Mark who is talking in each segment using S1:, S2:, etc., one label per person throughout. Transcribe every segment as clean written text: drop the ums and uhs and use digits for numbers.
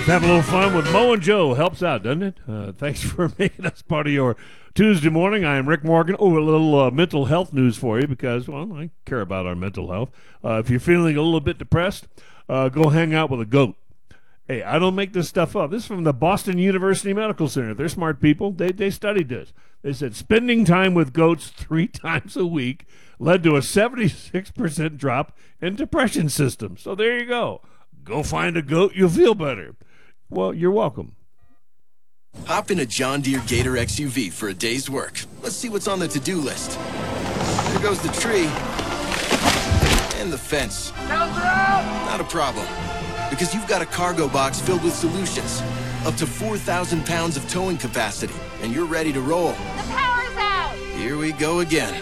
S1: Let's have a little fun with Mo and Joe. Helps out, doesn't it? Thanks for making us part of your Tuesday morning. I am Rick Morgan. Oh, a little mental health news for you because, well, I care about our mental health. If you're feeling a little bit depressed, go hang out with a goat. Hey, I don't make this stuff up. This is from the Boston University Medical Center. They're smart people. They studied this. They said spending time with goats 3 times a week led to a 76% drop in depression symptoms. So there you go. Go find a goat, you'll feel better. Well, you're welcome.
S2: Hop in a John Deere Gator XUV for a day's work. Let's see what's on the to-do list. There goes the tree. And the fence. Not a problem. Because you've got a cargo box filled with solutions. Up to 4,000 pounds of towing capacity. And you're ready to roll.
S3: The power's out!
S2: Here we go again.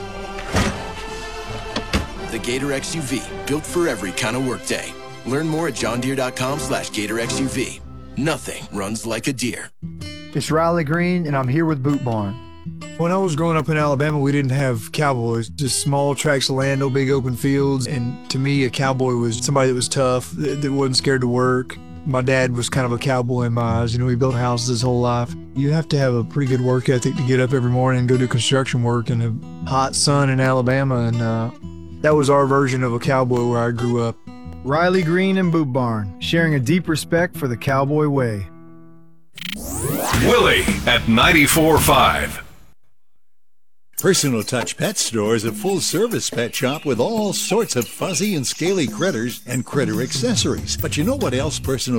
S2: The Gator XUV, built for every kind of workday. Learn more at johndeere.com/Gator XUV. Nothing runs like a deer.
S4: It's Riley Green, and I'm here with Boot Barn.
S5: When I was growing up in Alabama, we didn't have cowboys, just small tracts of land, no big open fields. And to me, a cowboy was somebody that was tough, that wasn't scared to work. My dad was kind of a cowboy in my eyes. You know, he built houses his whole life. You have to have a pretty good work ethic to get up every morning and go do construction work in the hot sun in Alabama. And that was our version of a cowboy where I grew up.
S4: Riley Green and Boot Barn, sharing a deep respect for the cowboy way.
S6: Willie at 94.5.
S7: Personal Touch Pet Store is a full-service pet shop with all sorts of fuzzy and scaly critters and critter accessories. But you know what else Personal